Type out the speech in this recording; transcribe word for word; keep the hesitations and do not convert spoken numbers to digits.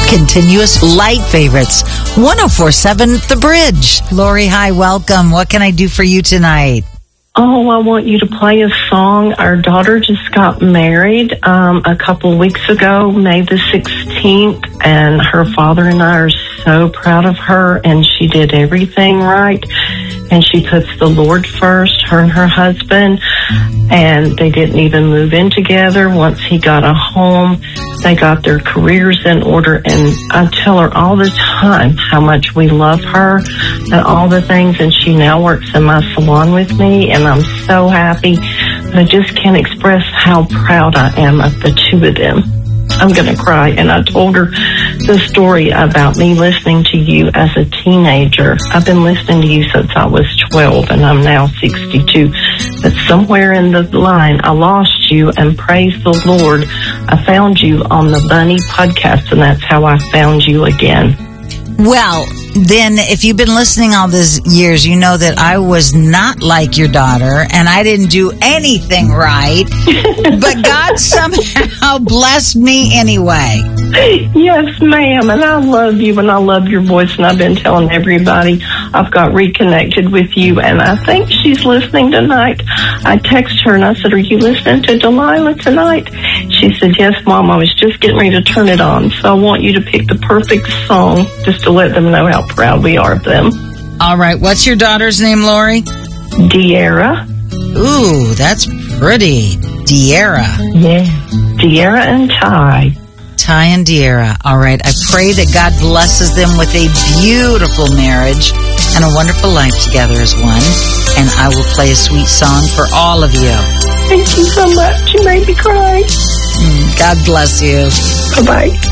Continuous Light Favorites. one oh four point seven The Bridge. Lori, hi, welcome. What can I do for you tonight? Oh, I want you to play a song. Our daughter just got married um, a couple weeks ago, May the sixteenth, and her father and I are so proud of her, and she did everything right, and she puts the Lord first, her and her husband, and they didn't even move in together. Once he got a home, they got their careers in order, and I tell her all the time how much we love her and all the things, and she now works in my salon with me, and I'm so happy. But I just can't express how proud I am of the two of them. I'm going to cry. And I told her the story about me listening to you as a teenager. I've been listening to you since I was twelve, and I'm now sixty-two. But somewhere in the line, I lost you, and praise the Lord, I found you on the Bunny podcast, and that's how I found you again. Well, then if you've been listening all these years, you know that I was not like your daughter, and I didn't do anything right, but God somehow blessed me anyway. Yes, ma'am, and I love you, and I love your voice, and I've been telling everybody I've got reconnected with you, and I think she's listening tonight. I texted her, and I said, are you listening to Delilah tonight? She said, yes, Mom, I was just getting ready to turn it on, so I want you to pick the perfect song just to let them know how proud we are of them. All right, what's your daughter's name, Lori? De'Ara. Ooh, that's pretty. De'Ara. Yeah, De'Ara and Ty. Ty and De'Ara. All right, I pray that God blesses them with a beautiful marriage and a wonderful life together as one. And I will play a sweet song for all of you. Thank you so much. You made me cry. God bless you. Bye-bye.